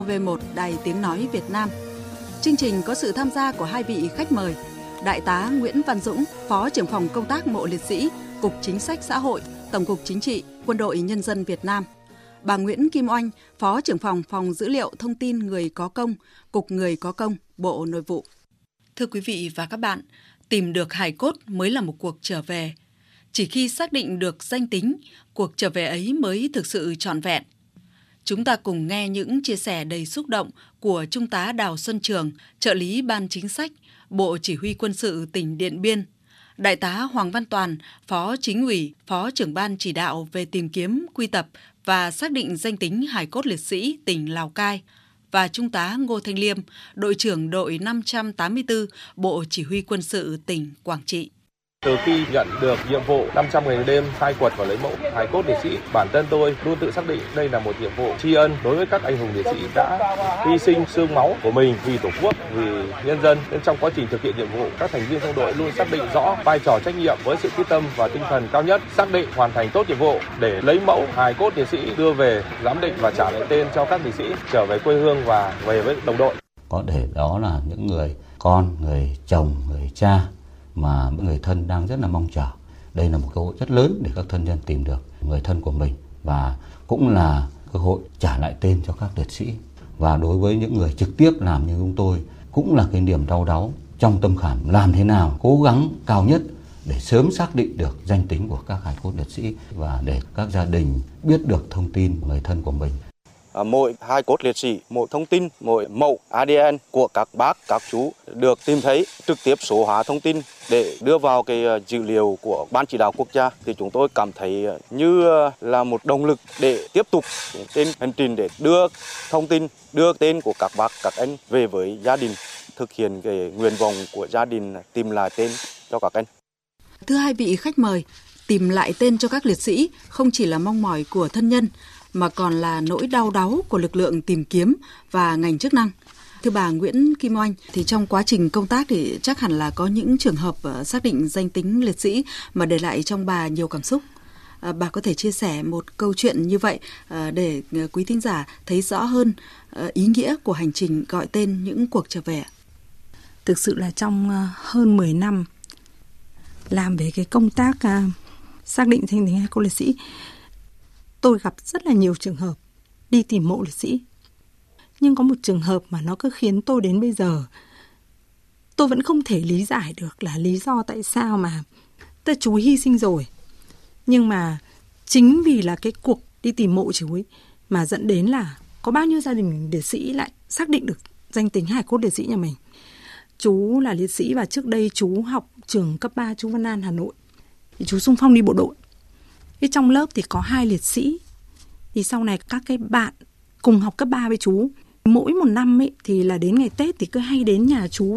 V1 Đài Tiếng Nói Việt Nam. Chương trình có sự tham gia của hai vị khách mời: Đại tá Nguyễn Văn Dũng, Phó trưởng phòng công tác mộ liệt sĩ, Cục Chính sách Xã hội, Tổng cục Chính trị, Quân đội Nhân dân Việt Nam; bà Nguyễn Kim Oanh, Phó trưởng phòng Phòng Dữ liệu Thông tin Người có công, Cục Người có công, Bộ Nội vụ. Thưa quý vị và các bạn, tìm được hài cốt mới là một cuộc trở về. Chỉ khi xác định được danh tính, cuộc trở về ấy mới thực sự trọn vẹn. Chúng ta cùng nghe những chia sẻ đầy xúc động của Trung tá Đào Xuân Trường, trợ lý Ban Chính sách, Bộ Chỉ huy Quân sự tỉnh Điện Biên; Đại tá Hoàng Văn Toàn, Phó Chính ủy, Phó trưởng Ban chỉ đạo về tìm kiếm, quy tập và xác định danh tính hài cốt liệt sĩ tỉnh Lào Cai; và Trung tá Ngô Thanh Liêm, đội trưởng đội 584, Bộ Chỉ huy Quân sự tỉnh Quảng Trị. Từ khi nhận được nhiệm vụ 500 ngày đêm khai quật và lấy mẫu hài cốt liệt sĩ, bản thân tôi luôn tự xác định đây là một nhiệm vụ tri ân đối với các anh hùng liệt sĩ đã hy sinh xương máu của mình vì Tổ quốc, vì nhân dân. Nên trong quá trình thực hiện nhiệm vụ, các thành viên trong đội luôn xác định rõ vai trò trách nhiệm với sự quyết tâm và tinh thần cao nhất, xác định hoàn thành tốt nhiệm vụ để lấy mẫu hài cốt liệt sĩ, đưa về giám định và trả lại tên cho các liệt sĩ trở về quê hương và về với đồng đội. Có thể đó là những người con, người chồng, người cha mà người thân đang rất là mong chờ. Đây là một cơ hội rất lớn để các thân nhân tìm được người thân của mình, và cũng là cơ hội trả lại tên cho các liệt sĩ. Và đối với những người trực tiếp làm như chúng tôi, cũng là cái niềm đau đáu trong tâm khảm, làm thế nào cố gắng cao nhất để sớm xác định được danh tính của các hài cốt liệt sĩ và để các gia đình biết được thông tin của người thân của mình. Mỗi hài cốt liệt sĩ, mỗi thông tin, mỗi mẫu ADN của các bác, các chú được tìm thấy, trực tiếp số hóa thông tin để đưa vào cái dữ liệu của Ban chỉ đạo quốc gia, thì chúng tôi cảm thấy như là một động lực để tiếp tục trên hành trình để đưa thông tin, đưa tên của các bác, các anh về với gia đình, thực hiện cái nguyện vọng của gia đình tìm lại tên cho các anh. Thưa hai vị khách mời, tìm lại tên cho các liệt sĩ không chỉ là mong mỏi của thân nhân, mà còn là nỗi đau đáu của lực lượng tìm kiếm và ngành chức năng. Thưa bà Nguyễn Kim Oanh, thì trong quá trình công tác thì chắc hẳn là có những trường hợp xác định danh tính liệt sĩ mà để lại trong bà nhiều cảm xúc. Bà có thể chia sẻ một câu chuyện như vậy để quý thính giả thấy rõ hơn ý nghĩa của hành trình gọi tên những cuộc trở về. Thực sự là trong hơn 10 năm làm về cái công tác xác định danh tính hài cốt liệt sĩ, tôi gặp rất là nhiều trường hợp đi tìm mộ liệt sĩ. Nhưng có một trường hợp mà nó cứ khiến tôi đến bây giờ, tôi vẫn không thể lý giải được là lý do tại sao mà chú hy sinh rồi. Nhưng mà chính vì là cái cuộc đi tìm mộ chú ấy mà dẫn đến là có bao nhiêu gia đình liệt sĩ lại xác định được danh tính hài cốt liệt sĩ nhà mình. Chú là liệt sĩ và trước đây chú học trường cấp 3 Chu Văn An, Hà Nội. Thì chú xung phong đi bộ đội. Thế trong lớp thì có 2 liệt sĩ. Thì sau này các cái bạn cùng học cấp 3 với chú, mỗi một năm ấy thì là đến ngày Tết thì cứ hay đến nhà chú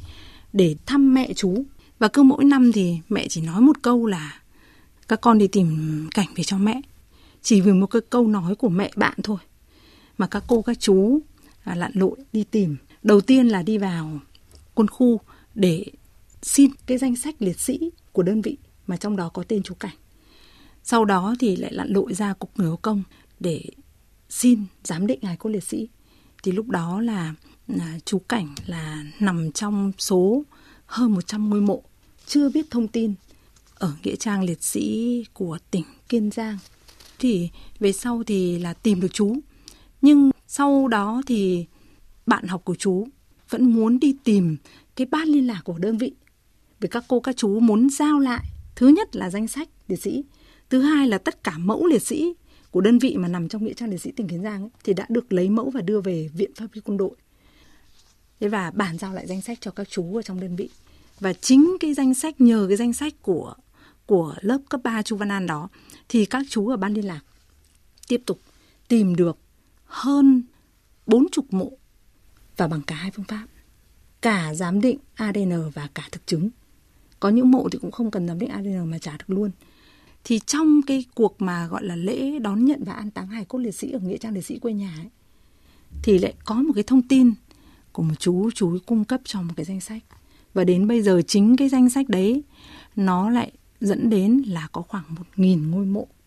để thăm mẹ chú. Và cứ mỗi năm thì mẹ chỉ nói một câu là các con đi tìm cảnh về cho mẹ. Chỉ vì một cái câu nói của mẹ bạn thôi mà các cô các chú lặn lội đi tìm. Đầu tiên là đi vào quân khu để xin cái danh sách liệt sĩ của đơn vị mà trong đó có tên chú Cảnh. Sau đó thì lại lặn lội ra Cục Người có công để xin giám định hài cốt liệt sĩ. Thì lúc đó là chú Cảnh là nằm trong số hơn 100 ngôi mộ chưa biết thông tin ở nghĩa trang liệt sĩ của tỉnh Kiên Giang. Thì về sau thì là tìm được chú. Nhưng sau đó thì bạn học của chú vẫn muốn đi tìm cái bát liên lạc của đơn vị. Vì các cô các chú muốn giao lại, thứ nhất là danh sách liệt sĩ, thứ hai là tất cả mẫu liệt sĩ của đơn vị mà nằm trong nghĩa trang liệt sĩ tỉnh Kiên Giang ấy, thì đã được lấy mẫu và đưa về Viện Pháp y Quân đội. Thế và bàn giao lại danh sách cho các chú ở trong đơn vị. Và chính cái danh sách, nhờ cái danh sách của lớp cấp 3 Chu Văn An đó, thì các chú ở ban liên lạc tiếp tục tìm được hơn 40 mộ, và bằng cả hai phương pháp, cả giám định ADN và cả thực chứng. Có những mộ thì cũng không cần giám định ADN mà trả được luôn. Thì trong cái cuộc mà gọi là lễ đón nhận và an táng hài cốt liệt sĩ ở nghĩa trang liệt sĩ quê nhà ấy, thì lại có một cái thông tin của một chú ấy cung cấp cho một cái danh sách. Và đến bây giờ chính cái danh sách đấy nó lại dẫn đến là có khoảng 1.000 ngôi mộ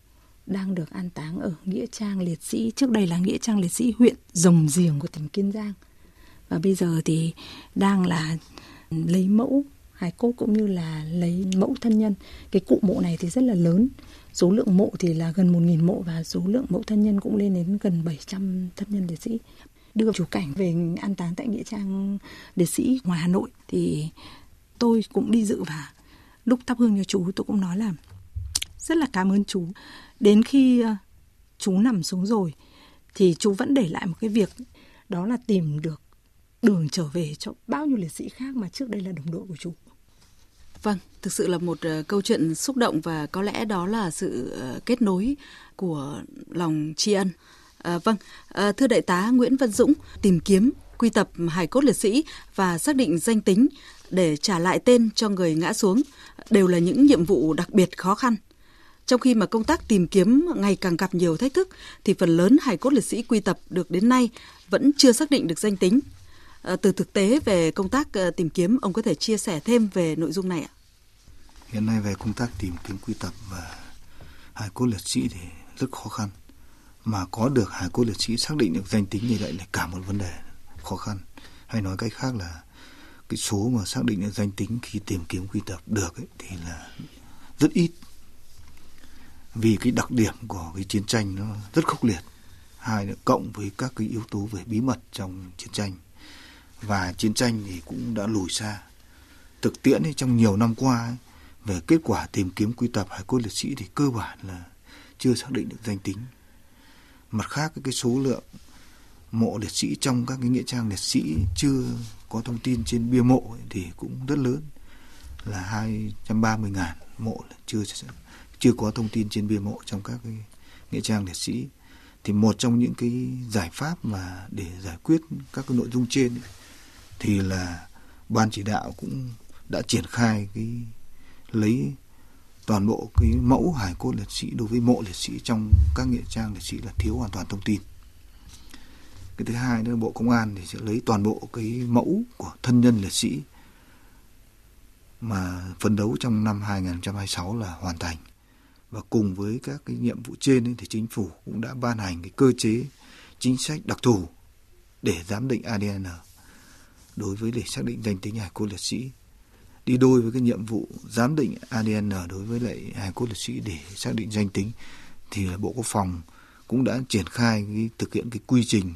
đang được an táng ở nghĩa trang liệt sĩ, trước đây là nghĩa trang liệt sĩ huyện Rồng Giềng của tỉnh Kiên Giang, và bây giờ thì đang là lấy mẫu hài cốt cũng như là lấy mẫu thân nhân. Cái cụ mộ này thì rất là lớn, số lượng mộ thì là gần 1.000 mộ và số lượng mẫu thân nhân cũng lên đến gần 700 thân nhân liệt sĩ. Đưa chú Cảnh về an táng tại nghĩa trang liệt sĩ ngoài Hà Nội thì tôi cũng đi dự, và lúc thắp hương cho chú tôi cũng nói là rất là cảm ơn chú. Đến khi chú nằm xuống rồi thì chú vẫn để lại một cái việc, đó là tìm được đường trở về cho bao nhiêu liệt sĩ khác mà trước đây là đồng đội của chú. Vâng, thực sự là một câu chuyện xúc động, và có lẽ đó là sự kết nối của lòng tri ân. Thưa Đại tá Nguyễn Văn Dũng, tìm kiếm, quy tập hài cốt liệt sĩ và xác định danh tính để trả lại tên cho người ngã xuống đều là những nhiệm vụ đặc biệt khó khăn. Trong khi mà công tác tìm kiếm ngày càng gặp nhiều thách thức, thì phần lớn hài cốt liệt sĩ quy tập được đến nay vẫn chưa xác định được danh tính. Từ thực tế về công tác tìm kiếm, ông có thể chia sẻ thêm về nội dung này ạ? Hiện nay về công tác tìm kiếm quy tập và hài cốt liệt sĩ thì rất khó khăn. Mà có được hài cốt liệt sĩ xác định được danh tính như vậy là cả một vấn đề khó khăn. Hay nói cách khác là cái số mà xác định được danh tính khi tìm kiếm quy tập được ấy, thì là rất ít. Vì cái đặc điểm của cái chiến tranh nó rất khốc liệt. Hai nữa, cộng với các cái yếu tố về bí mật trong chiến tranh. Và chiến tranh thì cũng đã lùi xa. Thực tiễn ấy, trong nhiều năm qua ấy, về kết quả tìm kiếm quy tập hài cốt liệt sĩ thì cơ bản là chưa xác định được danh tính. Mặt khác, cái số lượng mộ liệt sĩ trong các cái nghĩa trang liệt sĩ chưa có thông tin trên bia mộ ấy, thì cũng rất lớn, là 230.000 mộ chưa có thông tin trên bia mộ trong các cái nghĩa trang liệt sĩ. Thì một trong những cái giải pháp mà để giải quyết các cái nội dung trên ấy, thì là ban chỉ đạo cũng đã triển khai cái lấy toàn bộ cái mẫu hài cốt liệt sĩ đối với mộ liệt sĩ trong các nghĩa trang liệt sĩ là thiếu hoàn toàn thông tin. Cái thứ hai nữa, Bộ Công an thì sẽ lấy toàn bộ cái mẫu của thân nhân liệt sĩ mà phấn đấu trong năm 2026 là hoàn thành. Và cùng với các cái nhiệm vụ trên ấy, thì chính phủ cũng đã ban hành cái cơ chế chính sách đặc thù để giám định ADN đối với để xác định danh tính hài cốt liệt sĩ. Đi đôi với cái nhiệm vụ giám định ADN đối với lại hài cốt liệt sĩ để xác định danh tính thì Bộ Quốc phòng cũng đã triển khai thực hiện cái quy trình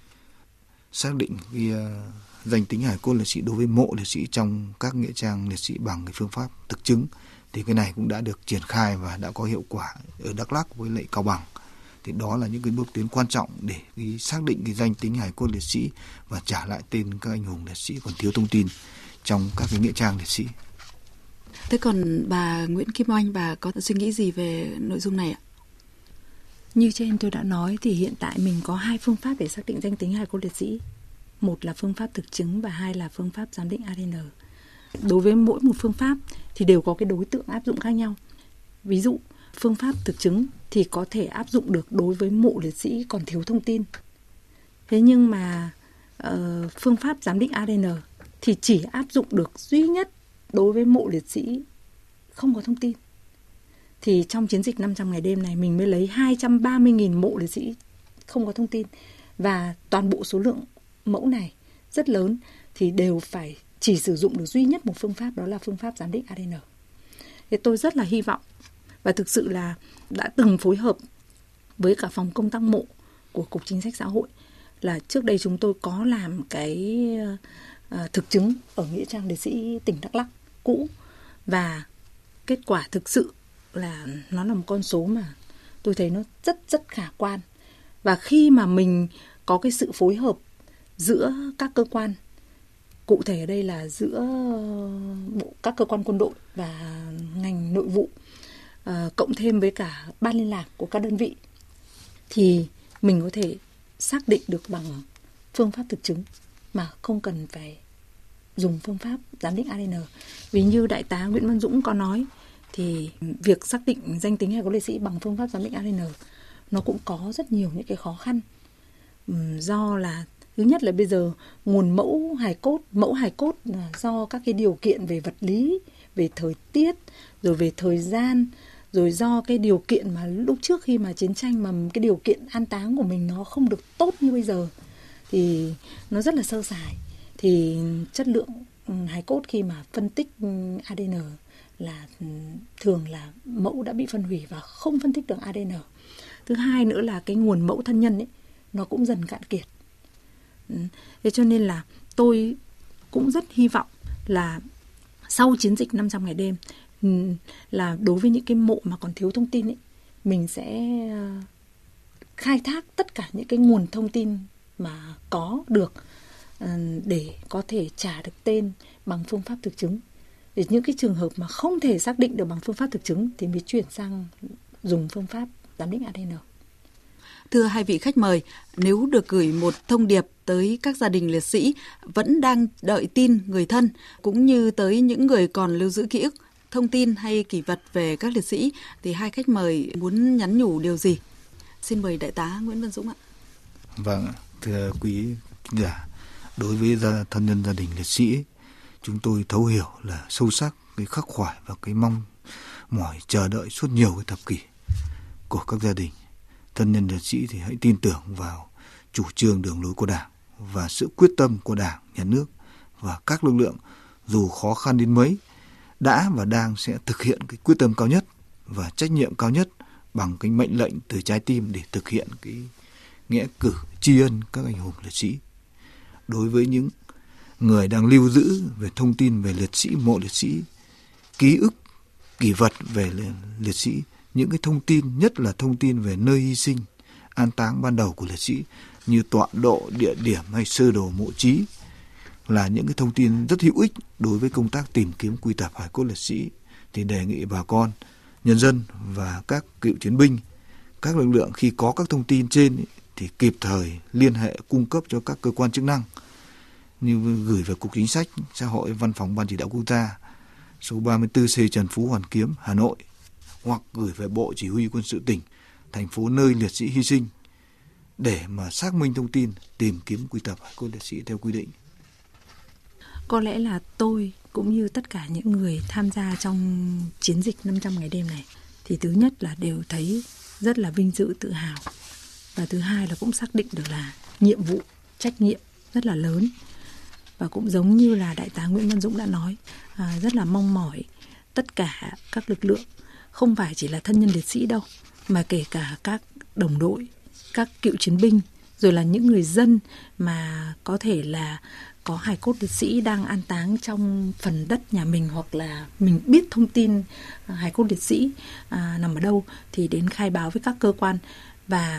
xác định cái danh tính hài cốt liệt sĩ đối với mộ liệt sĩ trong các nghĩa trang liệt sĩ bằng cái phương pháp thực chứng. Thì cái này cũng đã được triển khai và đã có hiệu quả ở Đắk Lắk với lại Cao Bằng. Thì đó là những cái bước tiến quan trọng để xác định cái danh tính hài cốt liệt sĩ và trả lại tên các anh hùng liệt sĩ còn thiếu thông tin trong các cái nghĩa trang liệt sĩ. Thế còn bà Nguyễn Kim Oanh, bà có suy nghĩ gì về nội dung này ạ? Như trên tôi đã nói thì hiện tại mình có 2 phương pháp để xác định danh tính hài cốt liệt sĩ. Một là phương pháp thực chứng và 2 là phương pháp giám định ADN. Đối với mỗi một phương pháp thì đều có cái đối tượng áp dụng khác nhau. Ví dụ, phương pháp thực chứng thì có thể áp dụng được đối với mộ liệt sĩ còn thiếu thông tin. Thế nhưng mà phương pháp giám định ADN thì chỉ áp dụng được duy nhất đối với mộ liệt sĩ không có thông tin. Thì trong chiến dịch 500 ngày đêm này mình mới lấy 230.000 mộ liệt sĩ không có thông tin. Và toàn bộ số lượng mẫu này rất lớn thì đều phải chỉ sử dụng được duy nhất một phương pháp, đó là phương pháp giám định ADN. Thì tôi rất là hy vọng và thực sự là đã từng phối hợp với cả phòng công tác mộ của Cục Chính sách Xã hội, là trước đây chúng tôi có làm cái thực chứng ở nghĩa trang liệt sĩ tỉnh Đắk Lắk cũ, và kết quả thực sự là nó là một con số mà tôi thấy nó rất khả quan. Và khi mà mình có cái sự phối hợp giữa các cơ quan, cụ thể ở đây là giữa các cơ quan quân đội và ngành nội vụ, cộng thêm với cả ban liên lạc của các đơn vị, thì mình có thể xác định được bằng phương pháp thực chứng mà không cần phải dùng phương pháp giám định ADN. Vì như Đại tá Nguyễn Văn Dũng có nói thì việc xác định danh tính hài cốt liệt sĩ bằng phương pháp giám định ADN nó cũng có rất nhiều những cái khó khăn. Do là thứ nhất là bây giờ nguồn mẫu hài cốt là do các cái điều kiện về vật lý, về thời tiết, rồi về thời gian, rồi do cái điều kiện mà lúc trước khi mà chiến tranh mà cái điều kiện an táng của mình nó không được tốt như bây giờ thì nó rất là sơ sài, thì chất lượng hài cốt khi mà phân tích ADN là thường là mẫu đã bị phân hủy và không phân tích được ADN. Thứ hai nữa là cái nguồn mẫu thân nhân ấy nó cũng dần cạn kiệt. Thế cho nên là tôi cũng rất hy vọng là sau chiến dịch 500 ngày đêm là đối với những cái mộ mà còn thiếu thông tin ấy, mình sẽ khai thác tất cả những cái nguồn thông tin mà có được để có thể trả được tên bằng phương pháp thực chứng. Để những cái trường hợp mà không thể xác định được bằng phương pháp thực chứng thì mới chuyển sang dùng phương pháp giám định ADN. Thưa hai vị khách mời, nếu được gửi một thông điệp tới các gia đình liệt sĩ vẫn đang đợi tin người thân, cũng như tới những người còn lưu giữ ký ức, thông tin hay kỷ vật về các liệt sĩ, thì hai khách mời muốn nhắn nhủ điều gì? Xin mời Đại tá Nguyễn Văn Dũng ạ. Vâng, thưa quý khán giả, đối với thân nhân gia đình liệt sĩ, chúng tôi thấu hiểu là sâu sắc cái khắc khoải và cái mong mỏi chờ đợi suốt nhiều cái thập kỷ của các gia đình thân nhân liệt sĩ, thì hãy tin tưởng vào chủ trương đường lối của Đảng và sự quyết tâm của Đảng, Nhà nước và các lực lượng, dù khó khăn đến mấy, đã và đang sẽ thực hiện cái quyết tâm cao nhất và trách nhiệm cao nhất bằng cái mệnh lệnh từ trái tim để thực hiện cái nghĩa cử tri ân các anh hùng liệt sĩ. Đối với những người đang lưu giữ về thông tin về liệt sĩ, mộ liệt sĩ, ký ức, kỷ vật về liệt sĩ, những cái thông tin, nhất là thông tin về nơi hy sinh, an táng ban đầu của liệt sĩ như tọa độ, địa điểm hay sơ đồ mộ chí, là những cái thông tin rất hữu ích đối với công tác tìm kiếm quy tập hài cốt liệt sĩ. Thì đề nghị bà con, nhân dân và các cựu chiến binh, các lực lượng khi có các thông tin trên thì kịp thời liên hệ cung cấp cho các cơ quan chức năng, như gửi về Cục Chính sách Xã hội, Văn phòng Ban Chỉ đạo Quốc gia, số 34C Trần Phú, Hoàn Kiếm, Hà Nội, hoặc gửi về Bộ Chỉ huy Quân sự tỉnh, thành phố nơi liệt sĩ hy sinh để mà xác minh thông tin, tìm kiếm quy tập hài cốt liệt sĩ theo quy định. Có lẽ là tôi cũng như tất cả những người tham gia trong chiến dịch 500 ngày đêm này thì thứ nhất là đều thấy rất là vinh dự, tự hào, và thứ hai là cũng xác định được là nhiệm vụ, trách nhiệm rất là lớn. Và cũng giống như là Đại tá Nguyễn Văn Dũng đã nói, rất là mong mỏi tất cả các lực lượng, không phải chỉ là thân nhân liệt sĩ đâu, mà kể cả các đồng đội, các cựu chiến binh, rồi là những người dân mà có thể là có hài cốt liệt sĩ đang an táng trong phần đất nhà mình, hoặc là mình biết thông tin hài cốt liệt sĩ nằm ở đâu thì đến khai báo với các cơ quan. Và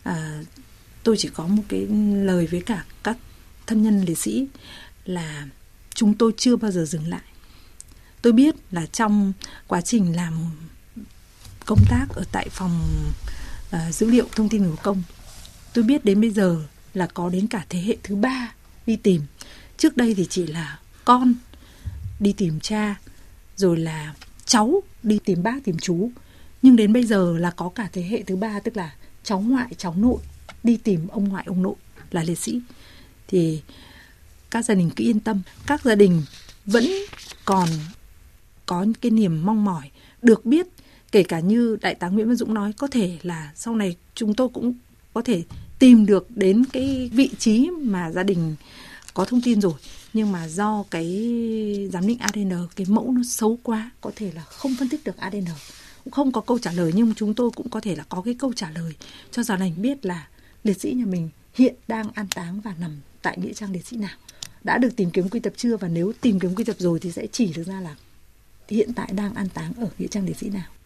tôi chỉ có một cái lời với cả các thân nhân liệt sĩ là chúng tôi chưa bao giờ dừng lại. Tôi biết là trong quá trình làm công tác ở tại phòng dữ liệu thông tin người có công, tôi biết đến bây giờ là có đến cả thế hệ thứ 3 đi tìm. Trước đây thì chỉ là con đi tìm cha, rồi là cháu đi tìm bác, tìm chú. Nhưng đến bây giờ là có cả thế hệ thứ 3, tức là cháu ngoại, cháu nội đi tìm ông ngoại, ông nội là liệt sĩ. Thì các gia đình cứ yên tâm, các gia đình vẫn còn có cái niềm mong mỏi được biết, kể cả như Đại tá Nguyễn Văn Dũng nói, có thể là sau này chúng tôi cũng có thể tìm được đến cái vị trí mà gia đình có thông tin rồi, nhưng mà do cái giám định ADN, cái mẫu nó xấu quá, có thể là không phân tích được ADN, cũng không có câu trả lời. Nhưng chúng tôi cũng có thể là có cái câu trả lời cho gia đình biết là liệt sĩ nhà mình hiện đang an táng và nằm tại nghĩa trang liệt sĩ nào, đã được tìm kiếm quy tập chưa, và nếu tìm kiếm quy tập rồi thì sẽ chỉ được ra là hiện tại đang an táng ở nghĩa trang liệt sĩ nào.